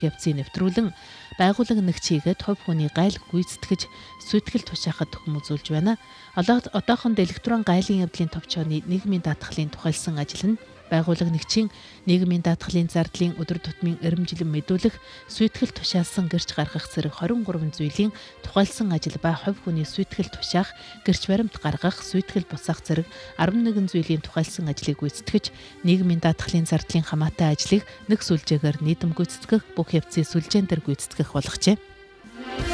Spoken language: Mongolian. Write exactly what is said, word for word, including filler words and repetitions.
явцыг нэвтрүүлэн байгууллага нэгчийгэд хувь хүний гайлг гүйцэтгэж сүйтгэл тушаахад төхөм үзүүлж байна. Одоохонд электрон гайлын явдлын товчооны нийгмийн даатгалын тухайлсан ажил нь байгууллага нэгчийн нийгмийн даатгалын зардлын өдөр тутмын эрэмжлэн мэдүүлэх, сүйтгэл тушаасан гэрч гаргах зэрэг хорин гурван зүйлийн тухайлсан ажил ба хувь хүний сүйтгэл тушаах, гэрч баримт гаргах, сүйтгэл бусаах зэрэг арван нэгэн зүйлийн тухайлсан ажлыг гүйцэтгэж, нийгмийн даатгалын зардлын хамаатай ажлыг нэг сүлжээгээр нийтэм гүйцэтгэх, бүх явцыг сүлжээн дээр гүйцэтгэх болгожээ.